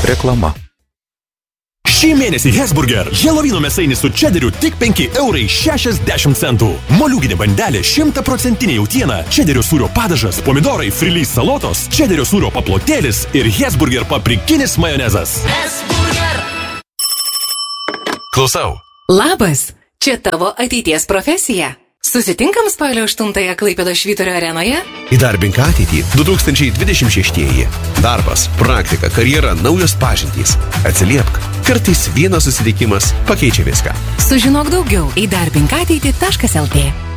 Reklama. Šį mėnesį Hesburger Helovino mėsainis su čederiu tik 5,60 €. Moliūginė bandelė 100% jautiena, čederio sūrio padažas, pomidorai, frilys salotos, čederio sūrio paplotėlis ir Hesburger paprikinis majonezas. Hesburger. Klausau. Labas, čia tavo ateities profesija. Susitinkam spalio 8 Klaipėdos Švyturio arenoje? Įdarbink ateitį 2026. Darbas, praktika, karjera, naujos pažintys. Atsiliepk. Kartais vienas susitikimas pakeičia viską. Sužinok daugiau įdarbinkateitį.lt.